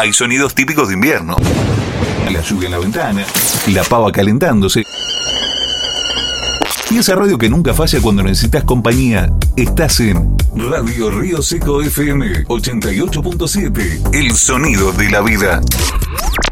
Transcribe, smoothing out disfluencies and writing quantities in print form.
hay sonidos típicos de invierno. La lluvia en la ventana, la pava calentándose. Y esa radio que nunca falla cuando necesitas compañía. Estás en Radio Río Seco FM 88.7. El sonido de la vida.